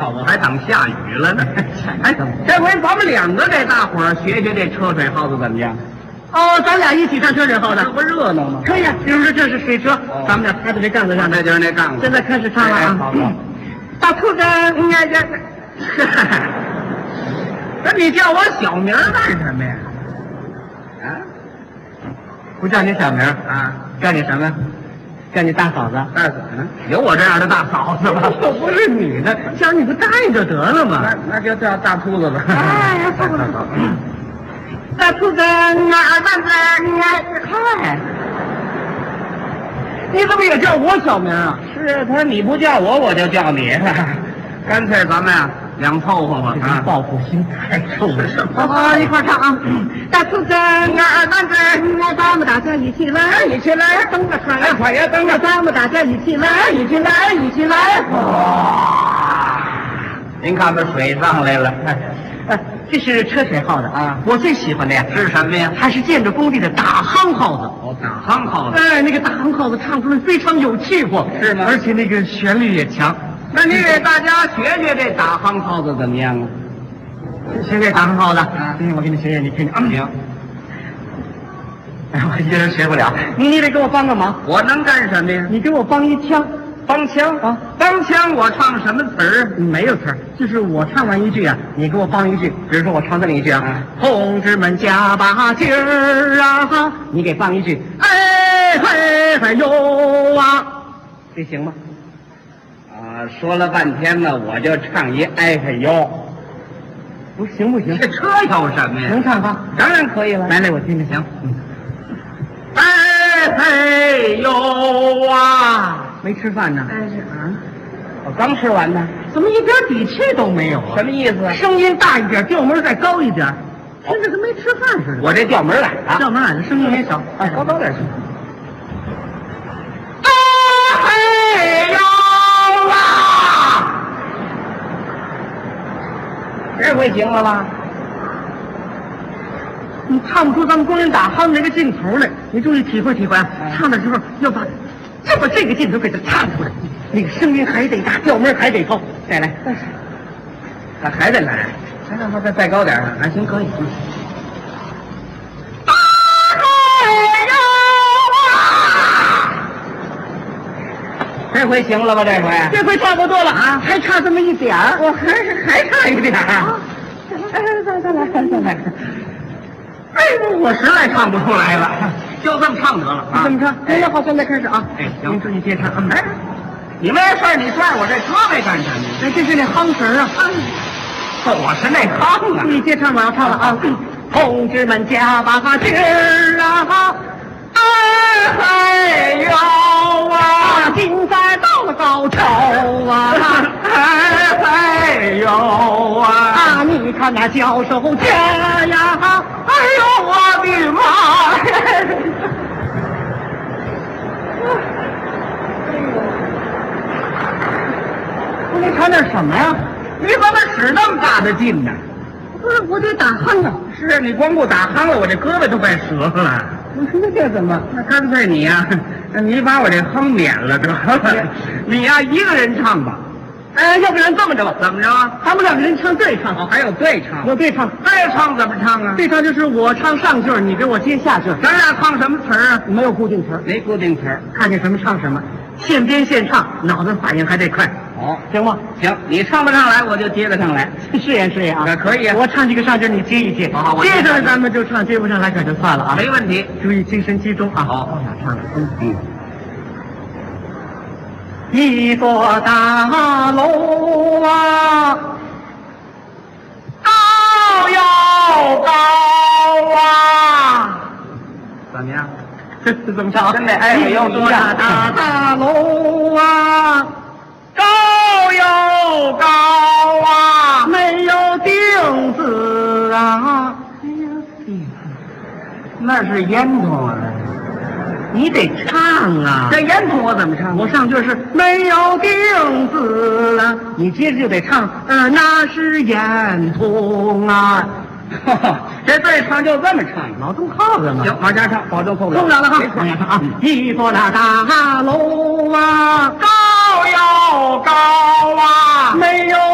我还等下雨了呢。哎，这回咱们两个给大伙儿学学这车水耗子怎么样？ 哦，咱俩一起上车水耗的， 这不热闹吗？ 可以啊。比如说这是水车，咱们俩抬在这杠子上， 这就是那杠子。 现在开始唱了啊！ 好， 大兔子， 那你叫我小名干什么呀？啊？ 不叫你小名啊？ 叫你什么？叫你大嫂子。 大嫂呢？有我这样的大嫂子吗？ 又不是女的，叫你个大爷就得了嘛。 那就叫大秃子吧。 哎呀，大兔子，二蛋子，嗨，你怎么也叫我小名啊？ 是，他说你不叫我，我就叫你。干脆咱们呀，两凑合吧啊！ 报复心太重了。 好， 一块唱啊！大兔子，二蛋子，咱们大家一起来， 一起来， 蹬着船， 快呀，蹬着， 咱们大家一起来，一起来，一起来！ 哇！您看这水上来了。 这是车水耗子啊， 我最喜欢的呀是什么呀？ 还是建筑工地的打夯耗子。 哦，打夯耗子。 哎，那个打夯耗子唱出来非常有气魄， 是吗？ 而且那个旋律也强。 那你给大家学学这打夯耗子怎么样啊？ 学学打夯耗子啊， 今天我给你学学，你听听。 行。 哎，我一人学不了，你得给我帮个忙。 我能干什么呀？ 你给我帮一腔。 帮腔啊， 帮腔，我唱什么词儿？ 没有词儿，就是我唱完一句啊，你给我帮一句。比如说我唱这么一句啊，同志们加把劲儿啊，你给帮一句，哎嘿嘿呦啊，这行吗？ 啊，说了半天呢，我就唱一哎嘿呦， 不行不行？ 这车有什么呀？ 能唱吧？ 当然可以了。 来，我听听。 行，哎嘿呦啊！ 没吃饭呢？ 哎是啊，我刚吃完呢。 怎么一点底气都没有啊？ 什么意思？ 声音大一点，调门再高一点，听着跟没吃饭似的。 我这调门来啊， 调门矮的声音也小， 哎，高点行。 哎呦啊！ 这回行了吧？ 你唱不出咱们工人打夯那个劲头来，你注意体会体会啊！唱的时候要把这个劲头给它唱出来，那个声音还得大，调门还得高。再来， 还得来，再高点啊！行，可以。这回行了吧？这回差不多了啊，还差这么一点儿， 我还差一点儿。 再来。 哎，我实在唱不出来了，就这么唱得了啊！ 这么唱？那好，现在开始啊！ 哎，行， 您注意接唱。 哎，你没事你拽我这车来干什么？ 哎，这是那夯绳啊！ 我是那夯啊！ 注意接唱，我要唱了啊！同志们加把劲儿啊！哎嗨呦啊！竞赛到了高潮啊！ 哎嗨呦啊！ 你看那教授家呀！ 哎呦我的妈呀！ 你唱点什么呀？ 你怎么使那么大的劲呢？ 不是，我得打夯啊！ 是你光顾打夯了，我这胳膊都快折了。 那这怎么？ 那干脆你呀，你把我这夯免了得了。你呀，一个人唱吧。 哎，要不然这么着吧？ 怎么着啊？ 咱们两个人唱对唱。 哦，还有对唱？ 有对唱。 对唱怎么唱啊？ 对唱就是我唱上句儿，你给我接下句儿。 咱俩唱什么词儿啊？ 没有固定词儿， 没固定词儿， 看见什么唱什么，现编现唱，脑子反应还得快。 哦， 行吗？ 行，你唱不上来，我就接得上来。 试验试验啊！ 那可以啊。 我唱几个上句，你接一接。 好， 接上来咱们就唱，接不上来可就算了啊。 没问题， 注意精神集中啊。 好， 往哪唱了？ 嗯。 一座大楼啊，高又高啊， 怎么样？ 怎么唱？ 真的哎， 一座大楼啊，高又高啊，没有钉子啊，没有钉子， 那是烟囱啊。 你得唱啊！ 这烟囱我怎么唱？ 我上句是没有钉子啊，你接着就得唱，那是烟囱啊。 这对唱就这么唱， 脑洞耗子嘛。 行，往下唱，保证错不了。 错不了了哈，往下唱啊！一座那大楼啊，高又高啊，没有。